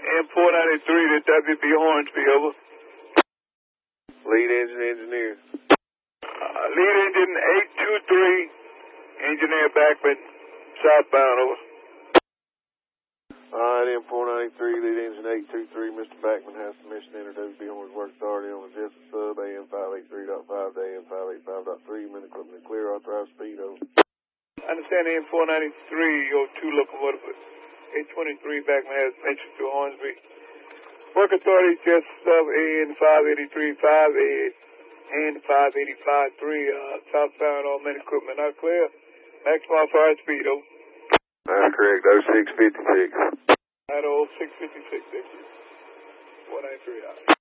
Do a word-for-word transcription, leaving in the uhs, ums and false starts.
M four ninety-three to W B Hornsby, over. Lead engine engineer. Uh, lead engine eight two three, engineer Backman, southbound, over. Alright, M four ninety-three, lead engine eight two three, Mister Backman has permission to enter W B Hornsby Work Authority on the Jessup sub, A M five eighty-three point five to A M five eighty-five point three, minute equipment clear, authorized speed, over. I understand M four ninety-three, your two locomotive, eight twenty-three, Backman has mentioned to Hornsby. Work Authority, Jessup sub, A N five eighty-three point five, A N five eighty-five point three, uh, southbound, all minute equipment not clear. Maximum authorized speed, over. That's correct, oh six fifty-six. At oh six fifty-six, four ninety-three.